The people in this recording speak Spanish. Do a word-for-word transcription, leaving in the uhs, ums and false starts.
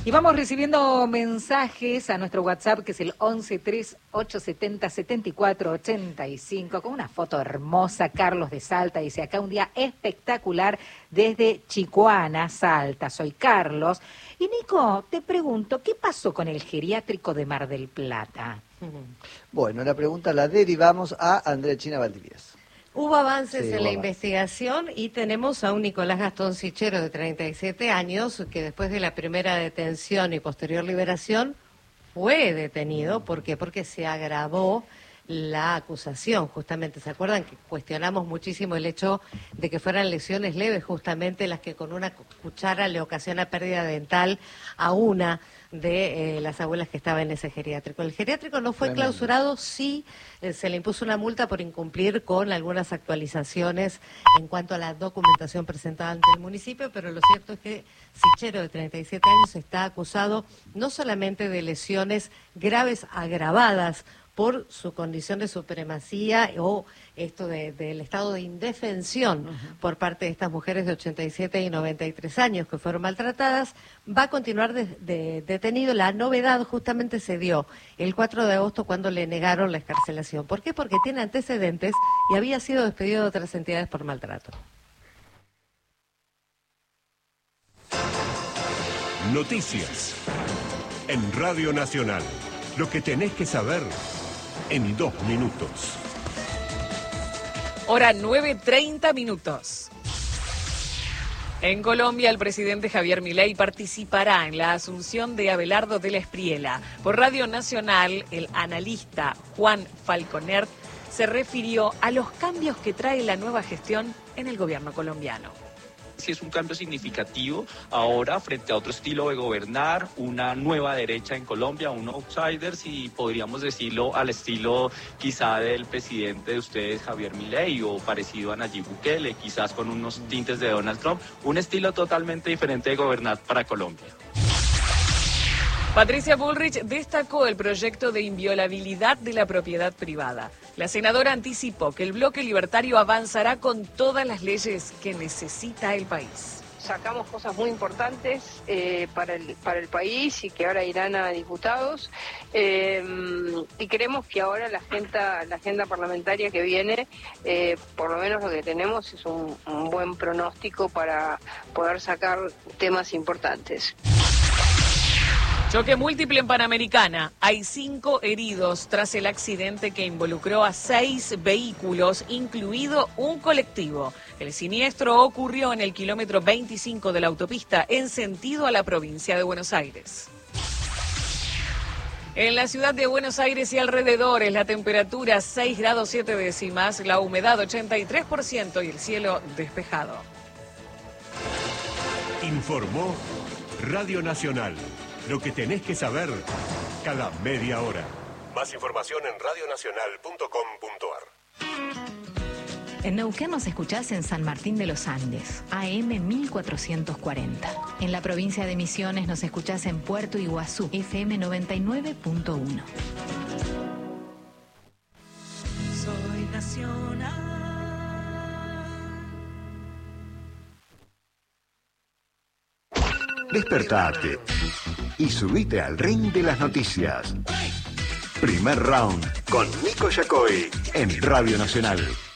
Y vamos recibiendo mensajes a nuestro WhatsApp, que es el once tres ocho setenta setenta y cuatro ochenta y cinco, con una foto hermosa. Carlos de Salta dice, acá un día espectacular desde Chicoana, Salta. Soy Carlos. Y Nico, te pregunto, ¿qué pasó con el geriátrico de Mar del Plata? Bueno, la pregunta la derivamos a Andrea China Valdivieso. Hubo avances Sí, en hubo la avances. investigación y tenemos a un Nicolás Gastón Sichero de treinta y siete años que después de la primera detención y posterior liberación fue detenido. ¿Por qué? Porque se agravó la acusación, justamente. ¿Se acuerdan que cuestionamos muchísimo el hecho de que fueran lesiones leves, justamente las que con una cuchara le ocasiona pérdida dental a una de eh, las abuelas que estaba en ese geriátrico? El geriátrico no fue Tremendo. clausurado, sí eh, se le impuso una multa por incumplir con algunas actualizaciones en cuanto a la documentación presentada ante el municipio, pero lo cierto es que Sichero, de treinta y siete años, está acusado no solamente de lesiones graves agravadas por su condición de supremacía o esto de, del estado de indefensión uh-huh. por parte de estas mujeres de ochenta y siete y noventa y tres años que fueron maltratadas, va a continuar de, de, detenido. La novedad justamente se dio el cuatro de agosto cuando le negaron la excarcelación. ¿Por qué? Porque tiene antecedentes y había sido despedido de otras entidades por maltrato. Noticias en Radio Nacional. Lo que tenés que saber en dos minutos. Hora nueve, treinta minutos. En Colombia, el presidente Javier Milei participará en la asunción de Abelardo de la Espriella. Por Radio Nacional, el analista Juan Falconer se refirió a los cambios que trae la nueva gestión en el gobierno colombiano. Sí, es un cambio significativo ahora frente a otro estilo de gobernar, una nueva derecha en Colombia, un outsider, si podríamos decirlo, al estilo quizá del presidente de ustedes, Javier Milei, o parecido a Nayib Bukele, quizás con unos tintes de Donald Trump, un estilo totalmente diferente de gobernar para Colombia. Patricia Bullrich destacó el proyecto de inviolabilidad de la propiedad privada. La senadora anticipó que el bloque libertario avanzará con todas las leyes que necesita el país. Sacamos cosas muy importantes eh, para, el, para el país y que ahora irán a diputados eh, y creemos que ahora la agenda, la agenda parlamentaria que viene, eh, por lo menos lo que tenemos es un, un buen pronóstico para poder sacar temas importantes. Choque múltiple en Panamericana. Hay cinco heridos tras el accidente que involucró a seis vehículos, incluido un colectivo. El siniestro ocurrió en el kilómetro veinticinco de la autopista en sentido a la provincia de Buenos Aires. En la ciudad de Buenos Aires y alrededores, la temperatura seis grados siete décimas, la humedad ochenta y tres por ciento y el cielo despejado. Informó Radio Nacional. Lo que tenés que saber cada media hora. Más información en radio nacional punto com punto ar. En Neuquén nos escuchás en San Martín de los Andes, A M mil cuatrocientos cuarenta. En la provincia de Misiones nos escuchás en Puerto Iguazú, F M noventa y nueve punto uno. Soy nacional. Despertate y subite al ring de las noticias. Primer round con Nico Yacoy en Radio Nacional.